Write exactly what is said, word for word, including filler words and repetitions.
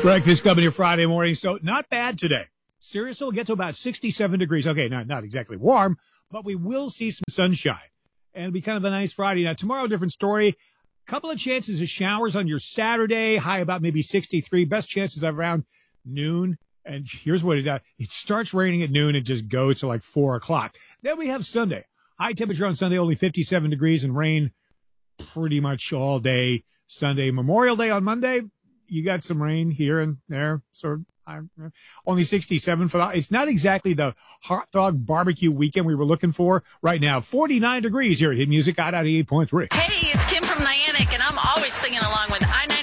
Breakfast coming here Friday morning, so not bad today. Seriously, we'll get to about sixty-seven degrees. Okay, not, not exactly warm, but we will see some sunshine. And it'll be kind of a nice Friday. Now, tomorrow, different story. Couple of chances of showers on your Saturday, high about maybe sixty-three. Best chances around noon. And here's what it does. It starts raining at noon and just goes to like four o'clock. Then we have Sunday. High temperature on Sunday, only fifty-seven degrees, and rain pretty much all day Sunday. Memorial Day on Monday, you got some rain here and there. Sort of uh, only sixty-seven for that. It's not exactly the hot dog barbecue weekend we were looking for right now. forty-nine degrees here at Hit Music, I ninety-eight point three. Hey, it's Kim from Niantic, and I'm always singing along with I ninety-eight.